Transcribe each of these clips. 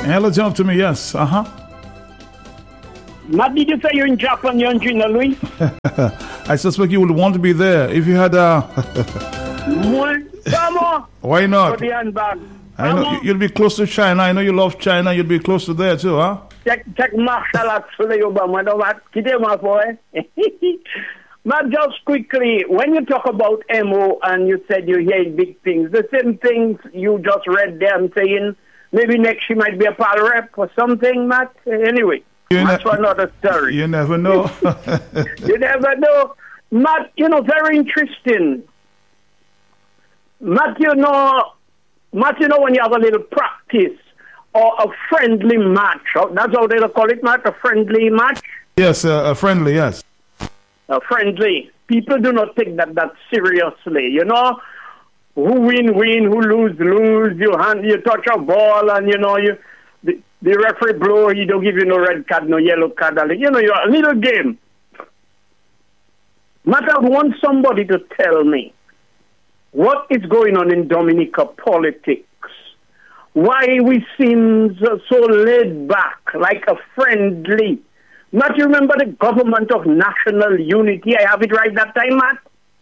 Hello, talk to me, yes. Matt, did you say you're in Japan, you're in Gina Louis? I suspect you would want to be there if you had Why not? I know you'll be close to China. I know you love China. You'll be close to there too, huh? Check martial arts for the Obama. Matt, just quickly, when you talk about MO and you said you hear big things, the same things you just read there and saying maybe next she might be a pal rep or something, Matt. Anyway, that's for another story. You never know. You never know. Matt, very interesting. Matt, when you have a little practice or a friendly match, that's how they call it, Matt, a friendly match? Yes, a friendly, yes. A friendly. People do not take that seriously, Who win, who lose. You touch a ball and, the referee blow, he don't give you no red card, no yellow card. You're a little game. Matt, I want somebody to tell me what is going on in Dominica politics. Why we seem so laid back, like a friendly. Matt, you remember the government of national unity? I have it right that time, Matt?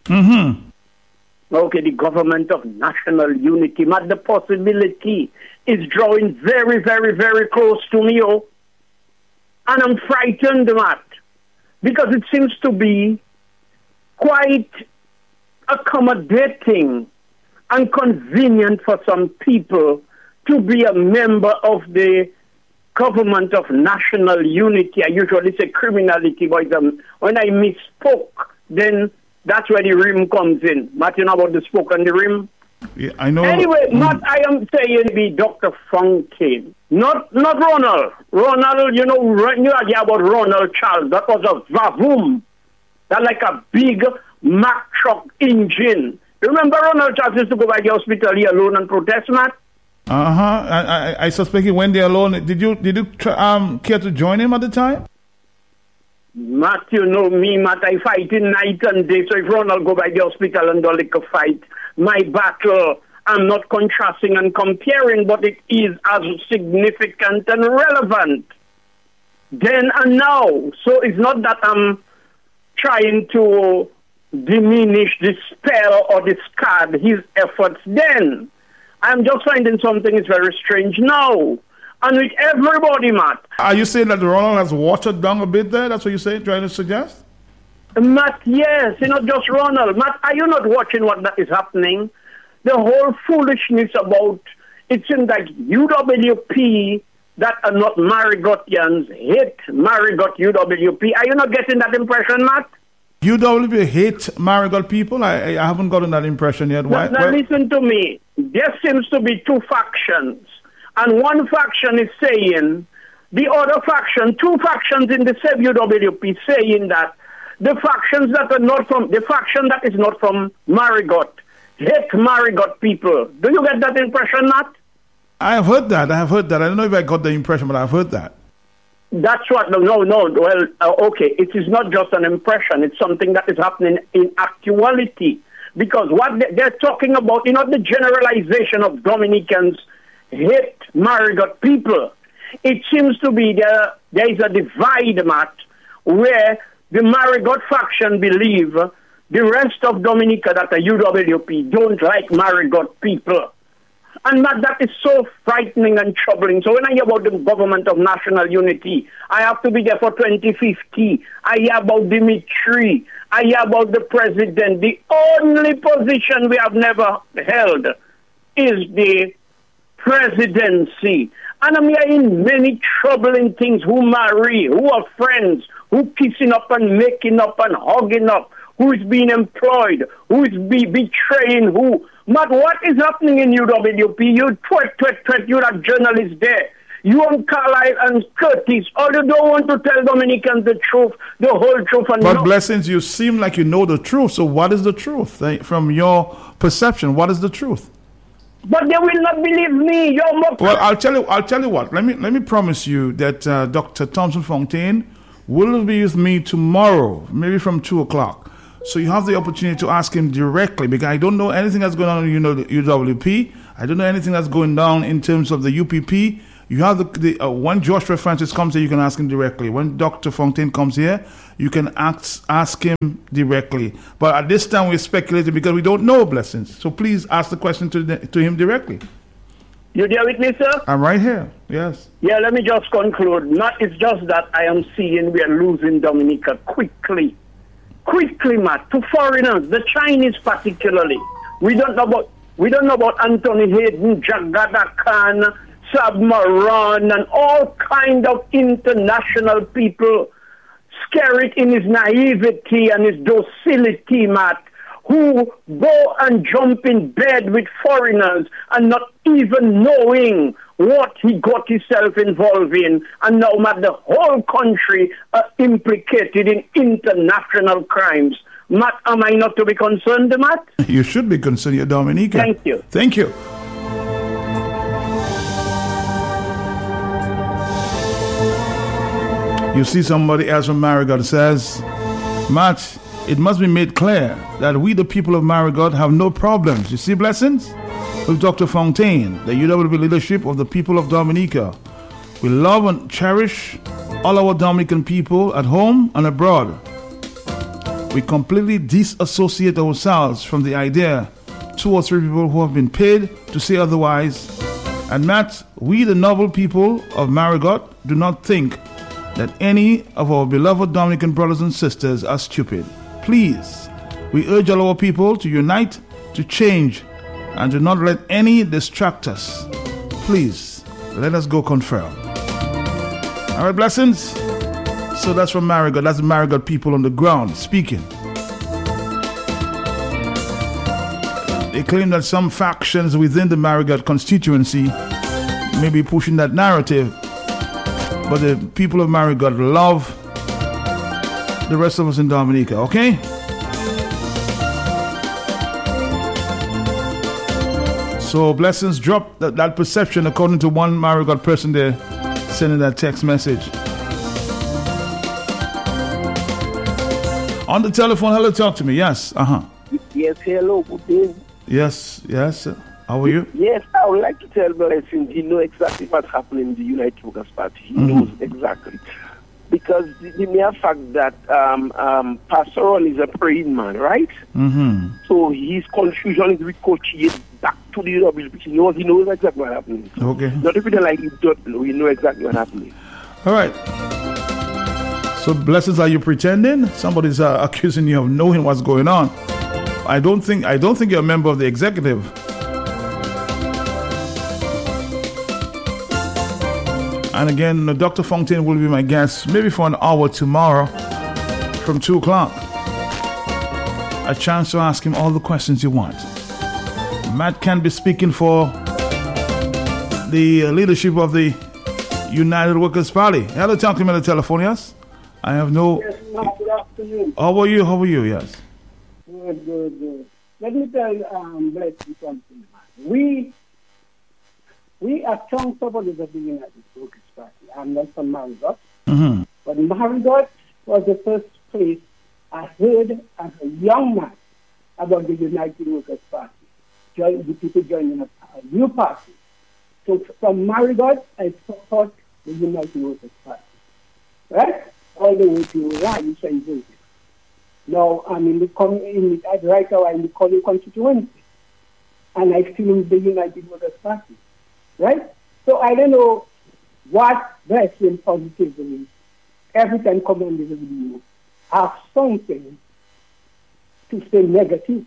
Mm-hmm. Okay, the government of national unity. Matt, the possibility is drawing very, very, very close to me, And I'm frightened, Matt, because it seems to be quite accommodating and convenient for some people to be a member of the government of national unity. I usually say criminality, but when I misspoke, then that's where the rim comes in. Matt, you know about the spoke and the rim? Yeah, I know. Anyway, Matt, I am saying be Dr. Fontaine, not Ronald. Ronald, you idea about Ronald Charles. That was a vavoom. That like a big Mack truck engine. Remember Ronald Charles used to go by the hospital here alone and protest, Matt? I suspect he went there alone. Did you care to join him at the time? Matt, you know me, Matt. I fight in night and day. So if Ronald go by the hospital and do like a fight, my battle, I'm not contrasting and comparing, but it is as significant and relevant then and now. So it's not that I'm trying to diminish, dispel, or discard his efforts then. I'm just finding something is very strange now. And with everybody, Matt. Are you saying that Ronald has watered down a bit there? That's what you're saying, trying to suggest? Matt, yes. Not just Ronald. Matt, are you not watching what that is happening? The whole foolishness about it seems like UWP that are not Marigotians hate Marigot UWP. Are you not getting that impression, Matt? UWP hate Marigot people? I haven't gotten that impression yet. Why? Now listen to me. There seems to be two factions. And one faction is saying, the other faction, two factions in the same UWP saying that the factions that are not from, the faction that is not from Marigot hate Marigot people. Do you get that impression, Matt? I have heard that. I don't know if I got the impression, but I've heard that. That's what, no. Well, okay, it is not just an impression. It's something that is happening in actuality. Because what they're talking about, the generalization of Dominicans hate Marigot people. It seems to be there is a divide, Matt, where the Marigot faction believe the rest of Dominica that are UWP don't like Marigot people. And that is so frightening and troubling. So when I hear about the government of national unity, I have to be there for 2050. I hear about Dimitri. I hear about the president. The only position we have never held is the presidency. And I'm hearing many troubling things. Who marry, who are friends, who kissing up and making up and hugging up, who is being employed, who is betraying who. Matt, what is happening in UWP? You you're a journalist there. You and Carlisle and Curtis, all you don't want to tell Dominicans the truth, the whole truth. But Blessings, you seem like you know the truth. So what is the truth? From your perception, what is the truth? But they will not believe me. You're more. Well, I'll tell you what. Let me promise you that Dr. Thompson Fontaine will be with me tomorrow, maybe from 2:00. So you have the opportunity to ask him directly, because I don't know anything that's going on in UWP. I don't know anything that's going down in terms of the UPP. You have when Joshua Francis comes here, you can ask him directly. When Dr. Fontaine comes here, you can ask him directly. But at this time, we're speculating because we don't know Blessings. So please ask the question to him directly. You there with me, sir? I'm right here. Yes. Yeah, let me just conclude. It's just that I am seeing we are losing Dominica quickly. Quickly, Matt, to foreigners, the Chinese particularly. We don't know about Anthony Hayden, Jagada Khan, Submaran, and all kind of international people. Scared in his naivety and his docility, Matt, who go and jump in bed with foreigners and not even knowing what he got himself involved in. And now, Matt, the whole country are implicated in international crimes. Matt, am I not to be concerned, Matt? You should be concerned, you're Dominica. Thank you. Thank you. You see somebody else from Marigot says, Matt, it must be made clear that we, the people of Marigot, have no problems. You see, Blessings? With Dr. Fontaine, the UWP leadership of the people of Dominica. We love and cherish all our Dominican people at home and abroad. We completely disassociate ourselves from the idea 2 or 3 people who have been paid to say otherwise. And Matt, we, the noble people of Marigot, do not think that any of our beloved Dominican brothers and sisters are stupid. Please, we urge all our people to unite, to change, and do not let any distract us. Please, let us go confirm. All right, Blessings? So that's from Marigot. That's the Marigot people on the ground speaking. They claim that some factions within the Marigot constituency may be pushing that narrative, but the people of Marigot love the rest of us in Dominica, okay? So Blessings dropped that perception according to one Marigot person there sending that text message. On the telephone, hello, talk to me. Yes, Yes, hello, good day. Yes. How are you? Yes, I would like to tell Blessings he knows exactly what's happening in the United Workers' Party. He knows exactly. Because the mere fact that Pastor Ron is a praying man, right? Mm-hmm. So his confusion is ricocheted back to the UWP. He knows exactly what's happening. Okay. Not everything like he don't know. We know exactly what's happening. All right. So, Blessings, are you pretending? Somebody's accusing you of knowing what's going on. I don't think you're a member of the executive. And again, Dr. Fontaine will be my guest maybe for an hour tomorrow from 2 o'clock. A chance to ask him all the questions you want. Matt can be speaking for the leadership of the United Workers' Party. Hello, talk to me on the telephone, yes? I have no... Yes, ma'am, good afternoon. How are you? Yes. Good. Let me tell Blessing something. We are strong supporters of the United Workers' Party. I'm not from Marigot. Mm-hmm. But Marigot was the first place I heard as a young man about the United Workers' Party. The people joining a new party. So from Marigot, I support the United Workers' Party. Right? All the way to Raleigh, St. Joseph. Now I'm in the Colley constituency. And I still in the United Workers' Party. Right? So I don't know what Blessing positively every time commended you have something to say negative.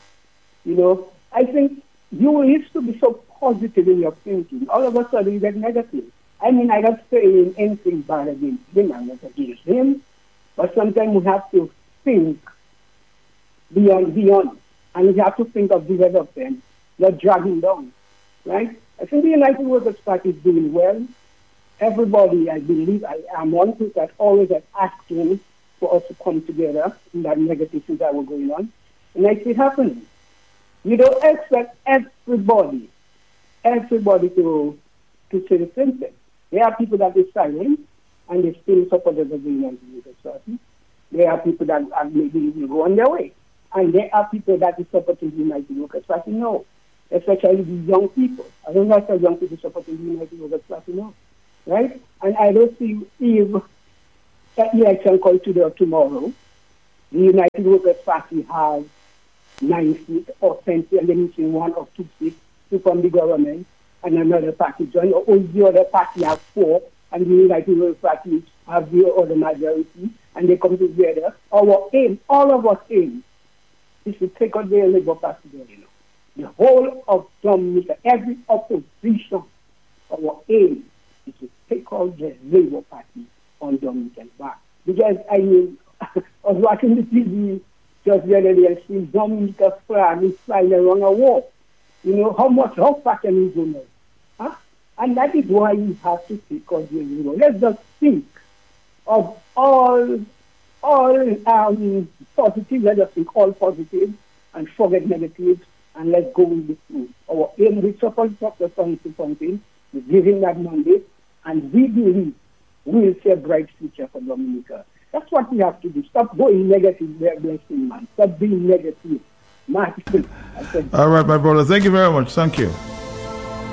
I think you used to be so positive in your thinking. All of a sudden you get negative. I'm not saying anything bad against him. I'm not against him. But sometimes we have to think beyond. And we have to think of development, not dragging down. Right? I think the United Workers' Party is doing well. Everybody, I believe, I am one group that always is asking for us to come together in that negative things that were going on. And I see it happening. You don't expect everybody to say the same thing. There are people that are silent and they still supporters of the United Workers' Party. There are people that maybe will go on their way. And there are people that are supporting the United Workers' Party. No. especially the young people. I don't know if young people supporting the United Workers' Party now, right? And I don't see if that election comes today or tomorrow, the United Workers' Party has 9 seats or 10 seats, and then missing 1 or 2 seats to form the government, and another party join, or the other party have 4, and the United Workers' Party have the other majority, and they come together. Our aim, all of us aim, is to take out the Labour Party. The whole of Dominica, every opposition, our aim is to take out the Labour Party on Dominican back. Because I was watching the TV just the other day and seeing Dominica's flag is flying around a wall. How far can we go now? Huh? And that is why we have to take out the Labour. Let's just think of all positive, let us think all positive and forget negative, and let's go with the truth. Our aim with support Dr. Fontaine, we give him that mandate, and we believe we will see a bright future for Dominica. That's what we have to do. Stop going negative, blessing man. Stop being negative. All right, my brother. Thank you very much. Thank you.